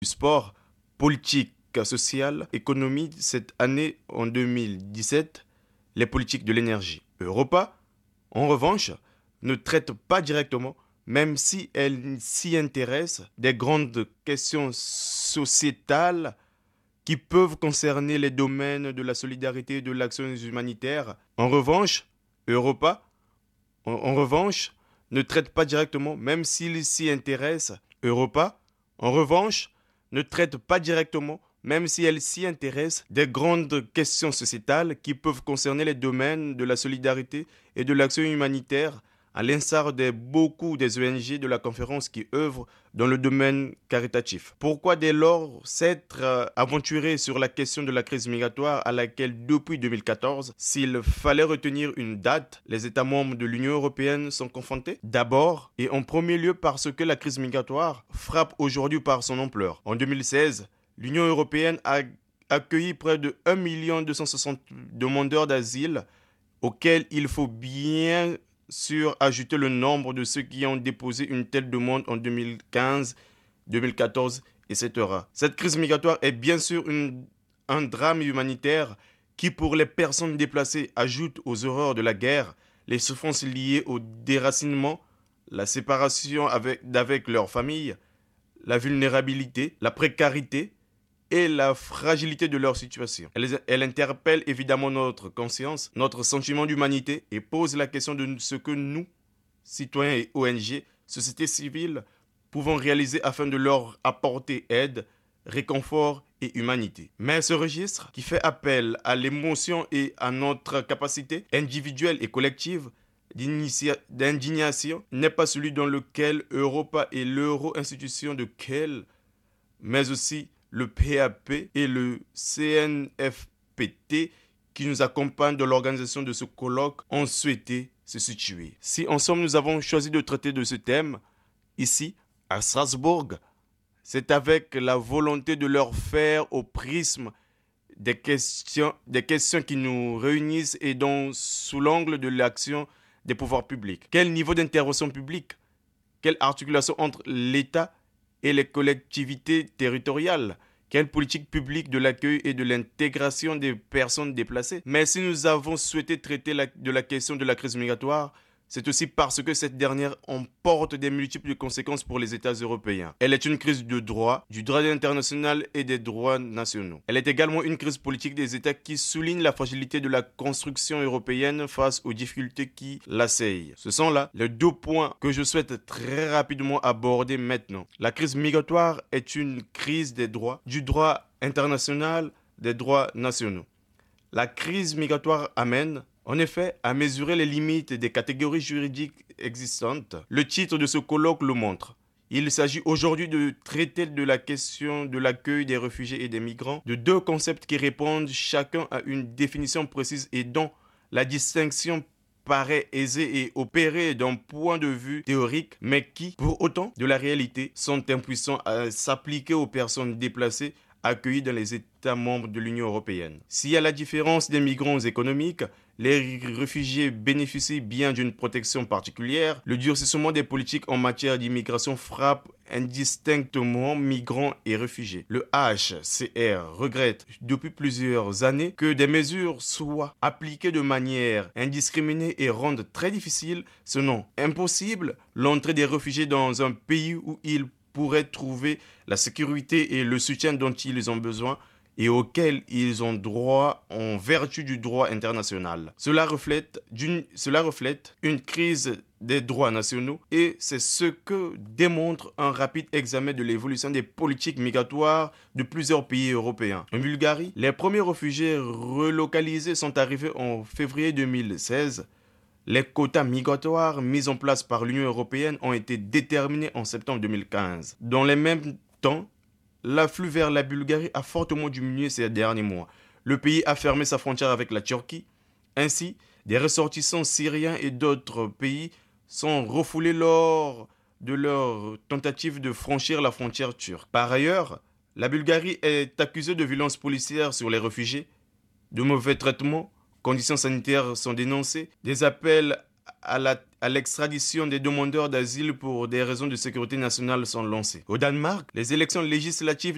sport, politique, sociale, économie cette année en 2017, les politiques de l'énergie. Europa, en revanche, ne traite pas directement, même si elle s'y intéresse, des grandes questions sociétales qui peuvent concerner les domaines de la solidarité et de l'action humanitaire. En revanche, Europa, en revanche, ne traite pas directement, même s'il s'y intéresse. Europa, en revanche, ne traite pas directement, même si elle s'y intéresse, des grandes questions sociétales qui peuvent concerner les domaines de la solidarité et de l'action humanitaire, à l'instar de beaucoup des ONG de la conférence qui œuvrent dans le domaine caritatif. Pourquoi dès lors s'être aventuré sur la question de la crise migratoire à laquelle depuis 2014, s'il fallait retenir une date, les États membres de l'Union européenne sont confrontés? D'abord et en premier lieu parce que la crise migratoire frappe aujourd'hui par son ampleur. En 2016, l'Union européenne a accueilli près de 1 260 000 demandeurs d'asile auxquels il faut bien sûr ajouter le nombre de ceux qui ont déposé une telle demande en 2015, 2014, etc. Cette crise migratoire est bien sûr un drame humanitaire qui, pour les personnes déplacées, ajoute aux horreurs de la guerre, les souffrances liées au déracinement, la séparation d'avec leur famille, la vulnérabilité, la précarité et la fragilité de leur situation. Elle interpelle évidemment notre conscience, notre sentiment d'humanité et pose la question de ce que nous, citoyens et ONG, société civile, pouvons réaliser afin de leur apporter aide, réconfort et humanité. Mais ce registre, qui fait appel à l'émotion et à notre capacité individuelle et collective d'indignation, n'est pas celui dans lequel Europa et l'euro-institution de Kiel, mais aussi le PAP et le CNFPT qui nous accompagnent dans l'organisation de ce colloque ont souhaité se situer. Si ensemble nous avons choisi de traiter de ce thème, ici, à Strasbourg, c'est avec la volonté de leur faire au prisme des questions qui nous réunissent et donc sous l'angle de l'action des pouvoirs publics. Quel niveau d'intervention publique? Quelle articulation entre l'État et les collectivités territoriales? Quelle politique publique de l'accueil et de l'intégration des personnes déplacées? Mais si nous avons souhaité traiter de la question de la crise migratoire, c'est aussi parce que cette dernière emporte des multiples conséquences pour les États européens. Elle est une crise de droit, du droit international et des droits nationaux. Elle est également une crise politique des États qui souligne la fragilité de la construction européenne face aux difficultés qui l'assaillent. Ce sont là les deux points que je souhaite très rapidement aborder maintenant. La crise migratoire est une crise des droits, du droit international, des droits nationaux. La crise migratoire amène, en effet, à mesurer les limites des catégories juridiques existantes. Le titre de ce colloque le montre. Il s'agit aujourd'hui de traiter de la question de l'accueil des réfugiés et des migrants, de deux concepts qui répondent chacun à une définition précise et dont la distinction paraît aisée et opérée d'un point de vue théorique, mais qui, pour autant de la réalité, sont impuissants à s'appliquer aux personnes déplacées accueillis dans les États membres de l'Union européenne. Si à la différence des migrants économiques, les réfugiés bénéficient bien d'une protection particulière, le durcissement des politiques en matière d'immigration frappe indistinctement migrants et réfugiés. Le HCR regrette depuis plusieurs années que des mesures soient appliquées de manière indiscriminée et rendent très difficile, sinon impossible, l'entrée des réfugiés dans un pays où ils pourraient trouver la sécurité et le soutien dont ils ont besoin et auxquels ils ont droit en vertu du droit international. Cela reflète une crise des droits nationaux et c'est ce que démontre un rapide examen de l'évolution des politiques migratoires de plusieurs pays européens. En Bulgarie, les premiers réfugiés relocalisés sont arrivés en février 2016. Les quotas migratoires mis en place par l'Union européenne ont été déterminés en septembre 2015. Dans le même temps, l'afflux vers la Bulgarie a fortement diminué ces derniers mois. Le pays a fermé sa frontière avec la Turquie. Ainsi, des ressortissants syriens et d'autres pays sont refoulés lors de leur tentative de franchir la frontière turque. Par ailleurs, la Bulgarie est accusée de violences policières sur les réfugiés, de mauvais traitements, conditions sanitaires sont dénoncées, des appels à l'extradition des demandeurs d'asile pour des raisons de sécurité nationale sont lancés. Au Danemark, les élections législatives